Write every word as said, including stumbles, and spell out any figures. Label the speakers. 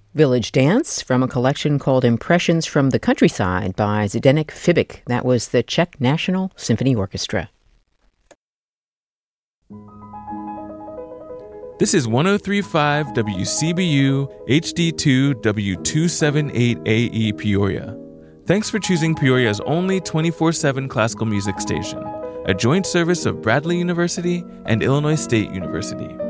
Speaker 1: Village Dance from a collection called Impressions from the Countryside by Zdenek Fibic. That was the Czech National Symphony Orchestra.
Speaker 2: This is one oh three point five W C B U H D two W two seventy-eight A E Peoria. Thanks for choosing Peoria's only twenty-four seven classical music station, a joint service of Bradley University and Illinois State University.